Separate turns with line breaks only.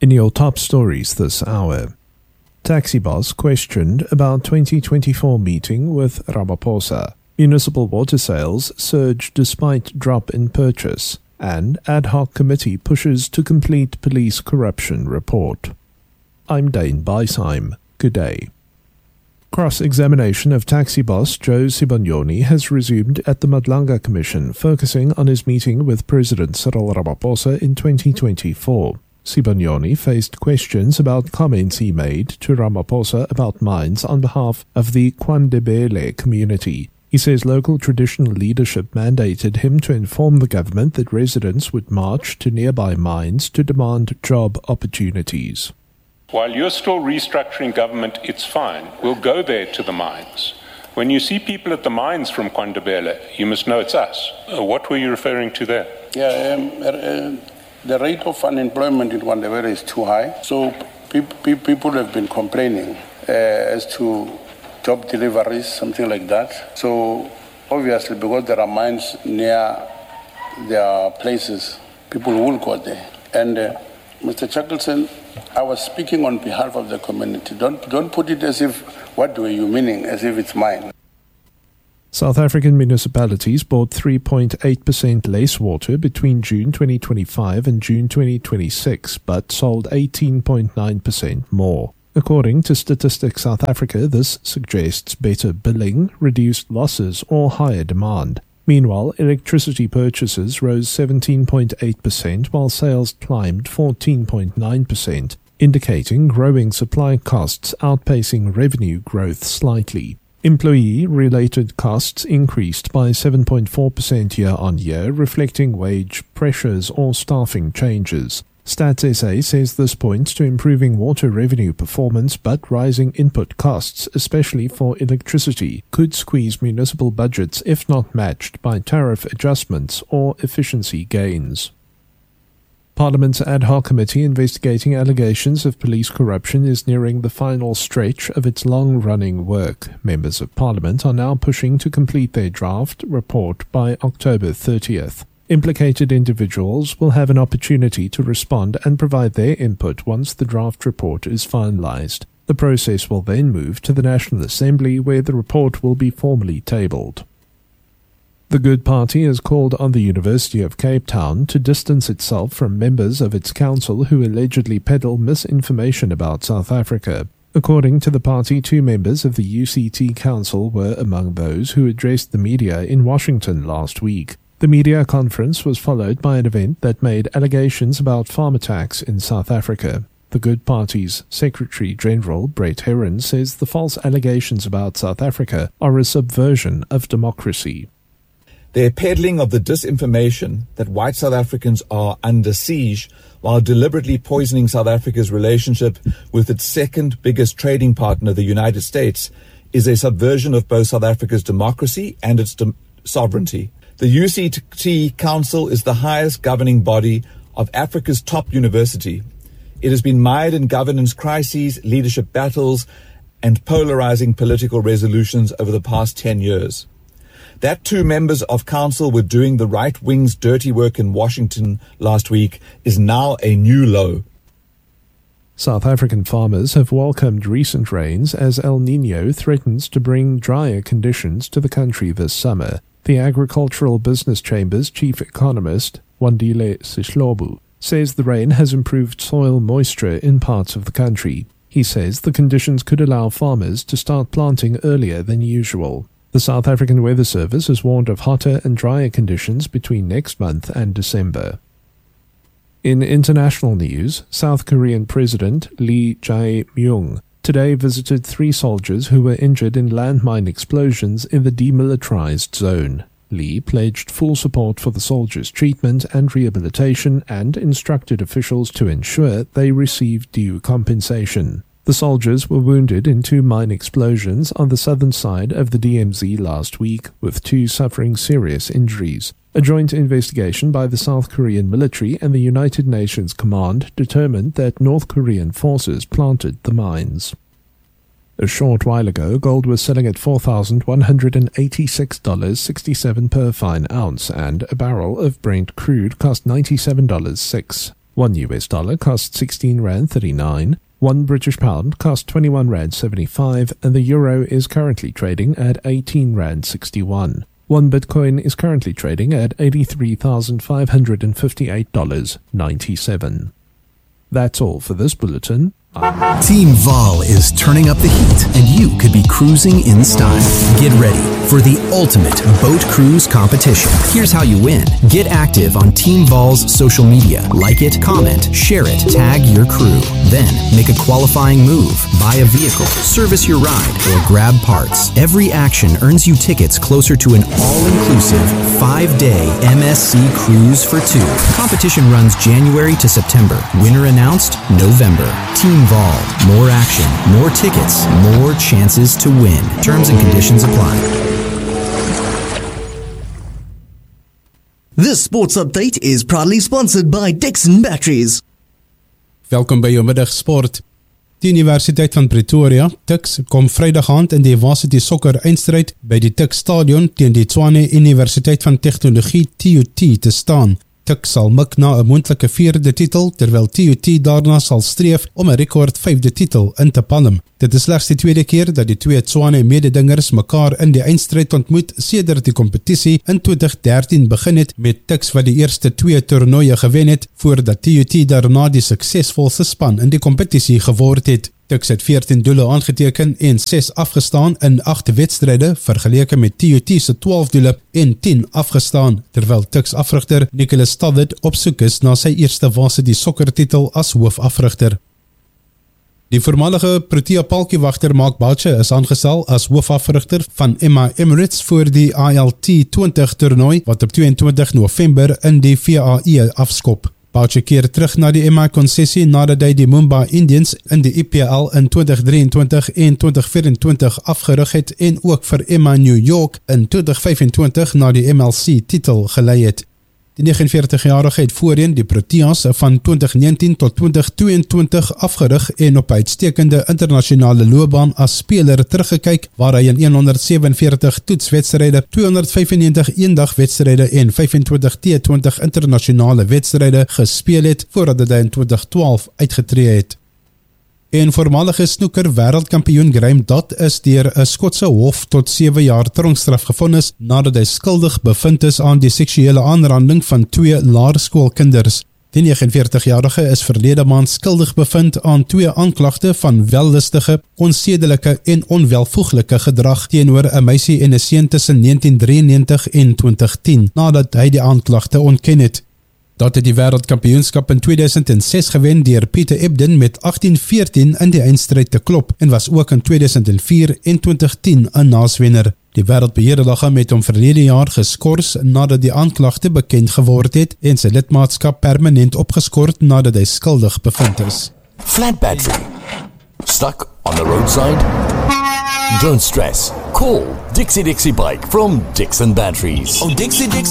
In your top stories this hour, taxi boss questioned about 2024 meeting with Ramaphosa. Municipal water sales surge despite drop in purchase. And ad hoc committee pushes to complete police corruption report. I'm Dane Beisheim. Good day. Cross-examination of taxi boss Joe Sibanyoni has resumed at the Madlanga Commission, focusing on his meeting with President Cyril Ramaphosa in 2024. Sibanyoni faced questions about comments he made to Ramaphosa about mines on behalf of the KwaNdebele community. He says local traditional leadership mandated him to inform the government that residents would march to nearby mines to demand job opportunities.
While you're still restructuring government, it's fine. We'll go there to the mines. When you see people at the mines from KwaNdebele, you must know it's us. What were you referring to there?
The rate of unemployment in KwaNdebele is too high. So people have been complaining as to job deliveries, something like that. So obviously, because there are mines near their places, people will go there. And Mr. Shackleton, I was speaking on behalf of the community. Don't put it as if, what were you meaning, as if it's mine.
South African municipalities bought 3.8% less water between June 2025 and June 2026, but sold 18.9% more. According to Statistics South Africa, this suggests better billing, reduced losses, or higher demand. Meanwhile, electricity purchases rose 17.8%, while sales climbed 14.9%, indicating growing supply costs outpacing revenue growth slightly. Employee-related costs increased by 7.4% year-on-year, reflecting wage pressures or staffing changes. Stats SA says this points to improving water revenue performance, but rising input costs, especially for electricity, could squeeze municipal budgets if not matched by tariff adjustments or efficiency gains. Parliament's ad hoc committee investigating allegations of police corruption is nearing the final stretch of its long-running work. Members of Parliament are now pushing to complete their draft report by October 30th. Implicated individuals will have an opportunity to respond and provide their input once the draft report is finalized. The process will then move to the National Assembly, where the report will be formally tabled. The Good Party has called on the University of Cape Town to distance itself from members of its council who allegedly peddle misinformation about South Africa. According to the party, 2 members of the UCT Council were among those who addressed the media in Washington last week. The media conference was followed by an event that made allegations about farm attacks in South Africa. The Good Party's Secretary General, Brett Herron, says the false allegations about South Africa are a subversion of democracy.
Their peddling of the disinformation that white South Africans are under siege while deliberately poisoning South Africa's relationship with its second biggest trading partner, the United States, is a subversion of both South Africa's democracy and its sovereignty. The UCT Council is the highest governing body of Africa's top university. It has been mired in governance crises, leadership battles, and polarizing political resolutions over the past 10 years. That 2 members of council were doing the right wing's dirty work in Washington last week is now a new low.
South African farmers have welcomed recent rains as El Niño threatens to bring drier conditions to the country this summer. The Agricultural Business Chamber's chief economist, Wandile Sihlobo, says the rain has improved soil moisture in parts of the country. He says the conditions could allow farmers to start planting earlier than usual. The South African Weather Service has warned of hotter and drier conditions between next month and December. In international news, South Korean President Lee Jae-myung today visited 3 soldiers who were injured in landmine explosions in the demilitarized zone. Lee pledged full support for the soldiers' treatment and rehabilitation and instructed officials to ensure they receive due compensation. The soldiers were wounded in 2 mine explosions on the southern side of the DMZ last week, with 2 suffering serious injuries. A joint investigation by the South Korean military and the United Nations Command determined that North Korean forces planted the mines. A short while ago, gold was selling at $4,186.67 per fine ounce, and a barrel of Brent crude cost $97.06. 1 US dollar cost 16 Rand 39, 1 British pound cost 21 Rand 75, and the euro is currently trading at 18 Rand 61. 1 Bitcoin is currently trading at $83,558.97. That's all for this bulletin.
Team Vol is turning up the heat, and you could be cruising in style. Get ready for the ultimate boat cruise competition. Here's how you win. Get active on Team Vol's social media. Like it, comment, share it, tag your crew. Then make a qualifying move, buy a vehicle, service your ride, or grab parts. Every action earns you tickets closer to an all-inclusive 5-day MSC cruise for 2. Competition runs January to September. Winner announced November. Team Vol. More action, more tickets, more chances to win. Terms and conditions apply.
This sports update is proudly sponsored by Dixon Batteries.
Welkom by jou middagsport. Die Universiteit van Pretoria, Tuks, kom Vrydag aand in die Varsity Sokker eindstryd by die Tuks Stadion teen die Tshwane Universiteit van Tegnologie TUT te staan. Tuks sal mik na 'n moontlike 4de titel, terwyl TUT daarna sal streef om 'n rekord 5de titel in te palm. Dit is slegs die tweede keer dat die twee Tshwane mededingers mekaar in die eindstryd ontmoet sedert die kompetisie in 2013 begin het, met Tuks wat die eerste 2 toernooie gewen het, voordat TUT daarna die suksesvolste span in die kompetisie geword het. Tuks het 14 doele aangeteken en 6 afgestaan in 8 wedstryde, vergeleke met TUT se 12 doele en 10 afgestaan, terwyl Tuks afrigter Nicholas Stoddard op soek is na sy eerste Varsity sokkertitel as hoofafrigter. Die voormalige Protea paltjiewagter Mark Boucher is aangestel as hoofafrigter van Emirates voor die ILT 20 toernooi wat op 22 November in die VAE afskop. Boucher keer terug na die konsessie nadat hy die Mumbai Indians in die IPL in 2023 en 2024 afgerig het en ook vir New York in 2025 na die MLC titel gelei het. Die 49-jarige het voorheen die Proteas van 2019 tot 2022 afgerig en op uitstekende internasionale loopbaan as speler teruggekyk, waar hy in 147 toetswedstryde, 295 eendagwedstryde en 25 T20 internasionale wedstryde gespeel het, voordat hy in 2012 uitgetree het. En voormalige snoeker wêreldkampioen Graham Dodd is deur 'n Skotse hof tot 7 jaar tronkstraf gevonnis nadat hy skuldig bevind is aan die seksuele aanranding van 2 laerskoolkinders. Die 49-jarige is verlede maand skuldig bevind aan 2 aanklagte van wellustige, onsedelike en onwelvoeglike gedrag teenoor 'n meisie en 'n seun tussen 1993 en 2010, nadat hy die aanklagte ontken het. Dat het die wêreldkampioenskap in 2006 gewen deur Peter Ebden met 18-14 in die eindstryd te klop en was ook in 2004 en 2010 'n naaswenner. Die wêreldbeheerliggaam het hom verlede jaar geskort nadat die aanklagte bekend geword het en sy lidmaatskap permanent opgeskort nadat hy skuldig bevind is.
Flat battery. Stuck on the roadside? Don't stress. Call Dixie Bike from Dixon Batteries.
Oh, Dixie